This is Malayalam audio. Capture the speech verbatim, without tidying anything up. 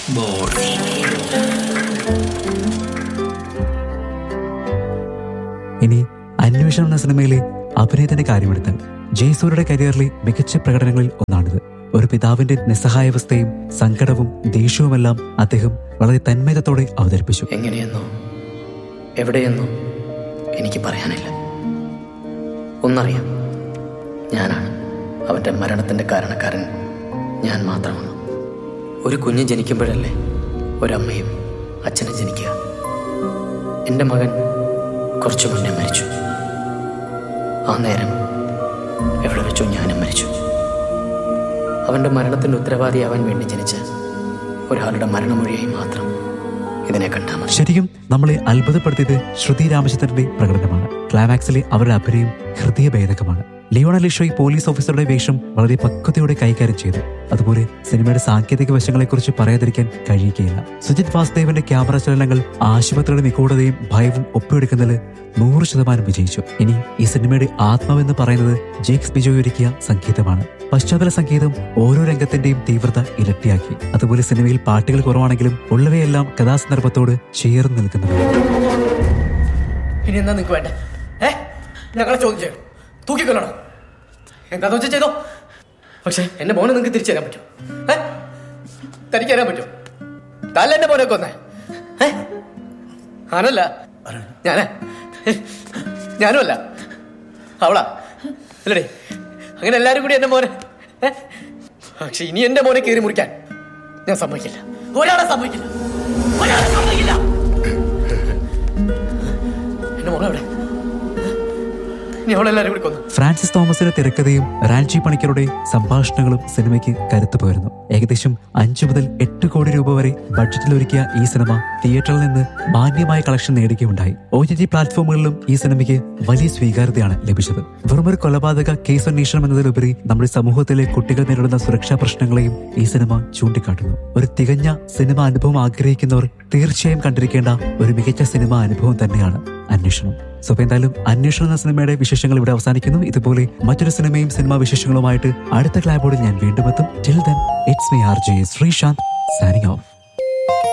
ഇനി അന്വേഷണം എന്ന സിനിമയിലെ അഭിനയത്തിന്റെ കാര്യമെടുത്താൽ ജയസൂര്യയുടെ കരിയറിലെ മികച്ച പ്രകടനങ്ങളിൽ ഒന്നാണിത്. ഒരു പിതാവിന്റെ നിസ്സഹായാവസ്ഥയും സങ്കടവും ദേഷ്യവുമെല്ലാം അദ്ദേഹം വളരെ തന്മയത്തോടെ അവതരിപ്പിച്ചു. എങ്ങനെയെന്നോ എവിടെയെന്നോ എനിക്ക് പറയാനില്ല. ഒന്നറിയാം, ഞാനാണ് അവന്റെ മരണത്തിന്റെ കാരണക്കാരൻ. ഞാൻ മാത്രമാണ്. ഒരു കുഞ്ഞ് ജനിക്കുമ്പോഴല്ലേ ഒരമ്മയും അച്ഛനും ജനിക്കുക. എൻ്റെ മകൻ കുറച്ചു മുന്നേ മരിച്ചു. ആ നേരം എവിടെ വെച്ചോ ഞാനും മരിച്ചു. അവൻ്റെ മരണത്തിൻ്റെ ഉത്തരവാദിയാവാൻ വേണ്ടി ജനിച്ച ഒരാളുടെ മരണമൊഴിയായി മാത്രം ഇതിനെ കണ്ടാൽ മതി. ശരിക്കും നമ്മളെ അത്ഭുതപ്പെടുത്തിയത് ശ്രുതി രാമചന്ദ്രന്റെ പ്രകടനമാണ്. ക്ലൈമാക്സിലെ അവരുടെ അഭിനയം ഹൃദയഭേദകമാണ്. ലിയോണൽ ലിഷോയ് പോലീസ് ഓഫീസറുടെ വേഷം വളരെ പക്വതയോടെ കൈകാര്യം ചെയ്തു. അതുപോലെ സിനിമയുടെ സാങ്കേതിക വശങ്ങളെക്കുറിച്ച് പറയാതിരിക്കാൻ കഴിയുകയില്ല. സുജിത് വാസുദേവന്റെ ക്യാമറ ചലനങ്ങൾ ആശുപത്രിയുടെ നിഗൂഢതയും ഭയവും ഒപ്പിയെടുക്കുന്നതിൽ നൂറ് ശതമാനം വിജയിച്ചു. ഇനി ഈ സിനിമയുടെ ആത്മാവെന്ന് പറയുന്നത് ജേക്സ് ബിജോയ് ഒരുക്കിയ സംഗീതമാണ്. പശ്ചാത്തല സംഗീതം ഓരോ രംഗത്തിന്റെയും തീവ്രത ഇരട്ടിയാക്കി. അതുപോലെ സിനിമയിൽ പാട്ടുകൾ കുറവാണെങ്കിലും ഉള്ളവയെല്ലാം കഥാസന്ദർഭത്തോട് ചേർന്ന് നിൽക്കുന്നവയാണ്. ഇനി എന്താ നിങ്ങൾക്ക് വേണ്ട? ഏ ഞങ്ങളെ ചോദ്യം ചെയ്യണം, തൂക്കിക്കൊല്ലണം, എന്താന്ന് വെച്ചാൽ ചെയ്തോ. പക്ഷെ എന്റെ മോനെ നിങ്ങൾക്ക് തിരിച്ചു തരാൻ പറ്റും? ഏ തനിക്ക് തരാൻ പറ്റും? തല്ല എന്റെ മോനൊക്കെ ഒന്നേ. ഏ ആനല്ല, ഞാനാ ഞാനും അല്ല, അവളാ അല്ലടേ. അങ്ങനെ എല്ലാരും കൂടി എന്റെ മോനെ. പക്ഷെ ഇനി എന്റെ മോനെ കീറി മുറിക്കാൻ ഞാൻ സമ്മതിക്കില്ല. ഒരാളെ സമ്മതിക്കില്ല, ഒരാളെ സമ്മതിക്കില്ല. എന്റെ മോളെ എവിടെ? ഫ്രാൻസിസ് തോമസിന്റെ തിരക്കഥയും റാൻജി പണിക്കരുടെ സംഭാഷണങ്ങളും സിനിമയ്ക്ക് കരുത്തു പകരുന്നു. ഏകദേശം അഞ്ചു മുതൽ എട്ട് കോടി രൂപ വരെ ബഡ്ജറ്റിൽ ഒരുക്കിയ ഈ സിനിമ തിയേറ്ററിൽ നിന്ന് മാന്യമായ കളക്ഷൻ നേടുകയുണ്ടായി. ഒ ടി ടി പ്ലാറ്റ്ഫോമുകളിലും ഈ സിനിമയ്ക്ക് വലിയ സ്വീകാര്യതയാണ് ലഭിച്ചത്. വെറുമൊരു കൊലപാതക കേസ് അന്വേഷണം എന്നതിലുപരി നമ്മുടെ സമൂഹത്തിലെ കുട്ടികൾ നേരിടുന്ന സുരക്ഷാ പ്രശ്നങ്ങളെയും ഈ സിനിമ ചൂണ്ടിക്കാട്ടുന്നു. ഒരു തികഞ്ഞ സിനിമ അനുഭവം ആഗ്രഹിക്കുന്നവർ തീർച്ചയായും കണ്ടിരിക്കേണ്ട ഒരു മികച്ച സിനിമ അനുഭവം തന്നെയാണ് അന്വേഷണം. സോ എന്തായാലും അന്വേഷണം എന്ന സിനിമയുടെ വിശേഷങ്ങൾ ഇവിടെ അവസാനിക്കുന്നു. ഇതുപോലെ മറ്റൊരു സിനിമയും സിനിമാ വിശേഷങ്ങളുമായിട്ട് അടുത്ത ക്ലാബോർഡിൽ ഞാൻ വീണ്ടും എത്തും. Till then it's me R J Sreesanth signing off.